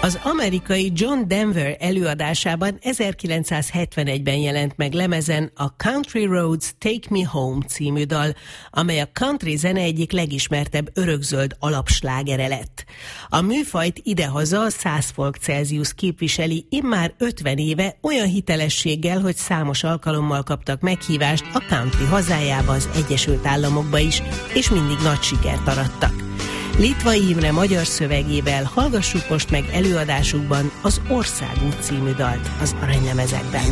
Az amerikai John Denver előadásában 1971-ben jelent meg lemezen a Country Roads Take Me Home című dal, amely a country zene egyik legismertebb örökzöld alapslágere lett. A műfajt idehaza a 100 fok Celsius képviseli immár 50 éve olyan hitelességgel, hogy számos alkalommal kaptak meghívást a country hazájába, az Egyesült Államokba is, és mindig nagy sikert arattak. Litvai Imre magyar szövegével hallgassuk most meg előadásukban az Országút című dalt az aranylemezekben.